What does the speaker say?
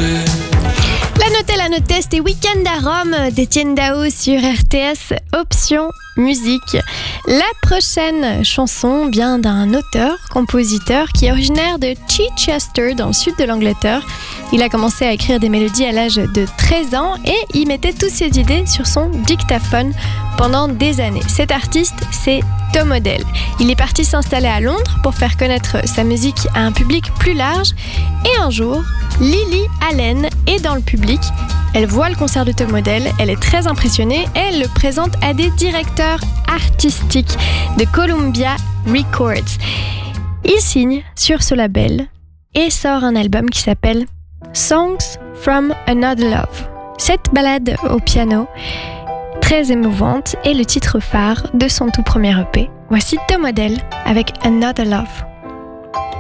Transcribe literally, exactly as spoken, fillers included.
noter. La notée, la notée, c'était Week-end à Rome d'Étienne Dao sur R T S Option Musique. La prochaine chanson vient d'un auteur-compositeur qui est originaire de Chichester dans le sud de l'Angleterre. Il a commencé à écrire des mélodies à l'âge de treize ans et il mettait toutes ses idées sur son dictaphone pendant des années. Cet artiste, c'est Tom Odell. Il est parti s'installer à Londres pour faire connaître sa musique à un public plus large. Et un jour, Lily Allen est dans le public. Elle voit le concert de Tom Odell, elle est très impressionnée et elle le présente à des directeurs artistiques de Columbia Records. Il signe sur ce label et sort un album qui s'appelle Songs from Another Love. Cette ballade au piano, très émouvante, est le titre phare de son tout premier E P. Voici Tom Odell avec Another Love.